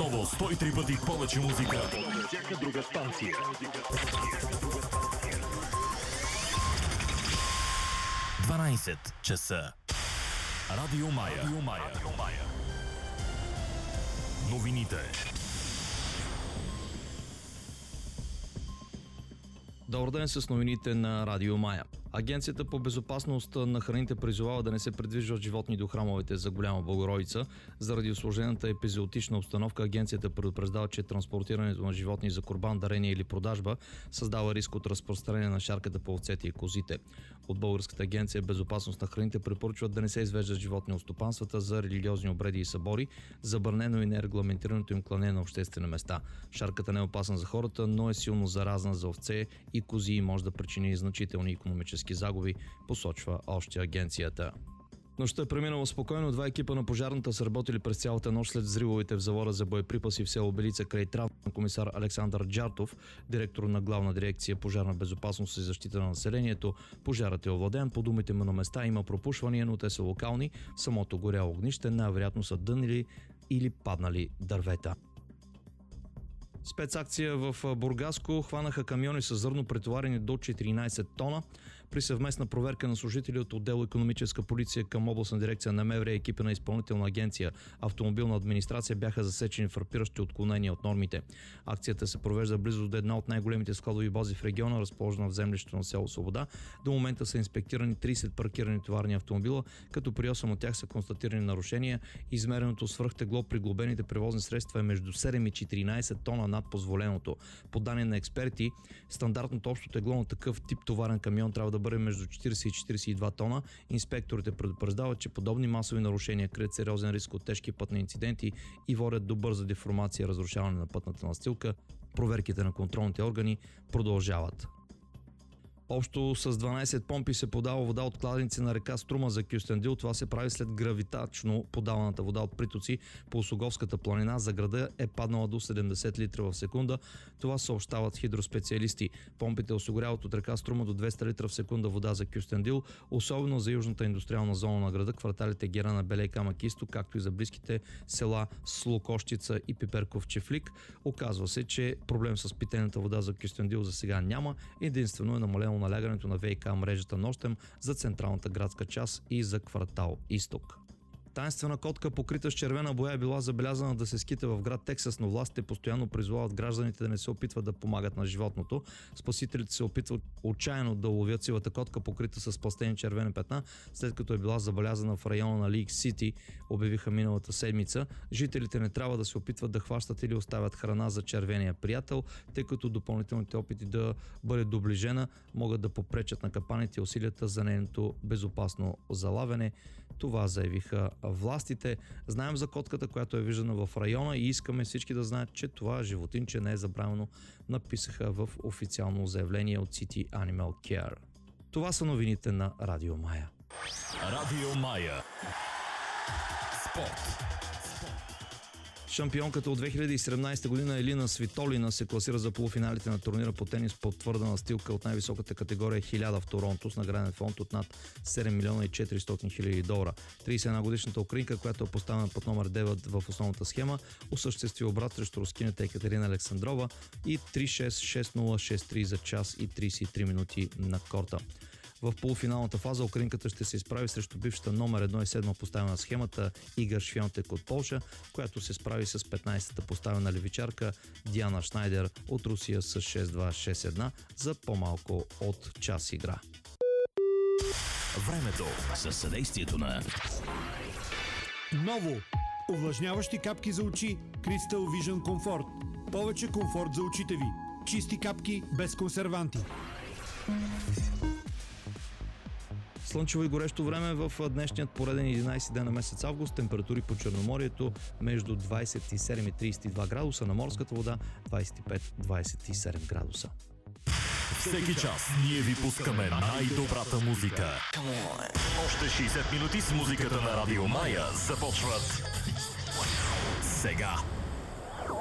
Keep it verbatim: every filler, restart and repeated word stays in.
Отново сто и три пъти повече музика от всяка друга станция. дванайсет часа. Радио Мая. Радио Мая. Радио Мая. Новините. Добър ден с новините на Радио Мая. Агенцията по безопасност на храните призовава да не се придвижват животни до храмовете за Голяма Богородица. Заради усложнената епизоотична обстановка, агенцията предупреждава, че транспортирането на животни за курбан, дарение или продажба създава риск от разпространение на шарката по овцете и козите. От Българската агенция безопасност на храните препоръчват да не се извеждат животни от стопанствата за религиозни обреди и събори, забранено и нерегламентираното им клане на обществени места. Шарката не е опасна за хората, но е силно заразна за овце и кози и може да причини значителни икономически загуби, посочва още агенцията. Нощта е преминала спокойно. Два екипа на пожарната са работили през цялата нощ след взривовете в завода за боеприпаси в село Белица край Трав. Комисар Александър Джартов, директор на Главна дирекция пожарна безопасност и защита на населението. Пожарът е овладен. По думите му на места има пропушвания, но те са локални. Самото горяло огнище най-вероятно са дънили или паднали дървета. Спецакция в Бургаско хванаха камиони с зърно претоварени до четиринайсет тона. При съвместна проверка на служители от отдел икономическа полиция към областна дирекция на МВР и екипа на изпълнителна агенция автомобилна администрация бяха засечени фрапиращи отклонения от нормите. Акцията се провежда близо до една от най-големите складови бази в региона, разположена в землището на село Свобода. До момента са инспектирани трийсет паркирани товарни автомобила, като при осем от тях са констатирани нарушения. Измереното свръхтегло при глобените превозни средства е между седем и четиринайсет тона над позволеното. По данни на експерти, стандартното общо тегло на такъв тип товарен камион трябва да бъде между четирийсет и четирийсет и два тона. Инспекторите предупреждават, че подобни масови нарушения крият сериозен риск от тежки пътни инциденти и водят до бърза деформация и разрушаване на пътната настилка. Проверките на контролните органи продължават. Общо с дванайсет помпи се подава вода от кладенци на река Струма за Кюстендил. Това се прави след гравитачно подаваната вода от притоци по Осоговската планина. За града е паднала до седемдесет литра в секунда. Това съобщават хидроспециалисти. Помпите осигуряват от река Струма до двеста литра в секунда вода за Кюстендил, особено за южната индустриална зона на града, кварталите Герана, Белей камък Изток, както и за близките села Слокощица и Пиперков Чифлик. Оказва се, че проблем с питейната вода за Кюстендил за сега няма. Единствено е намалено налягането на ВиК мрежата нощем за централната градска част и за квартал Изток. Таинствена котка, покрита с червена боя, е била забелязана да се скита в град Тексас, но властите постоянно призовават гражданите да не се опитват да помагат на животното. Спасителите се опитват отчаяно да ловят сивата котка, покрита с пластени червени петна, след като е била забелязана в района на Лейк Сити, обявиха миналата седмица. Жителите не трябва да се опитват да хващат или оставят храна за червения приятел, тъй като допълнителните опити да бъде доближена могат да попречат на капаните и усилията за нейното безопасно залавяне. Това заявиха властите. Знаем за котката, която е виждана в района и искаме всички да знаят, че това животинче не е забравено, написаха в официално заявление от City Animal Care. Това са новините на Радио Мая. Радио Мая. Спорт. Шампионката от две хиляди и седемнайсета година Елина Свитолина се класира за полуфиналите на турнира по тенис по твърда настилка от най-високата категория хиляда в Торонто с награден фонд от над седем милиона и четиристотин хиляди долара. трийсет и една годишната украинка, която е поставена под номер девет в основната схема, осъществи обрат срещу рускинята Екатерина Александрова и три шест шест нула шест три за час и трийсет и три минути на корта. В полуфиналната фаза украинката ще се изправи срещу бившата номер едно и седма поставена на схемата Игър Швионтек от Полша, която се справи с петнайсета поставена левичарка Диана Шнайдер от Русия с шест два шест едно за по-малко от час игра. Времето със съдействието на Ново! Увлажняващи капки за очи Crystal Vision Comfort. Повече комфорт за очите ви. Чисти капки без консерванти. Слънчево и горещо време в днешният пореден единайсети ден на месец август. Температури по Черноморието между двайсет и седем и трийсет и два градуса, на морската вода двайсет и пет до двайсет и седем градуса. Всеки час ние ви пускаме най-добрата музика. Още шейсет минути с музиката на Радио Мая започват сега.